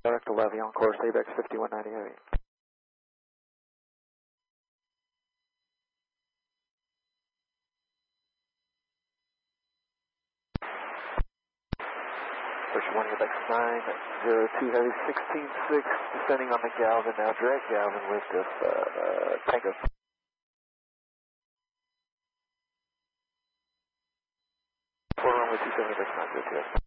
Direct 11 on course, ABEX 5198. Push 1 ABEX 902 heavy 16.6, descending on the Galvin now, direct Galvin with this Tango. Runway 27 ABEX 902.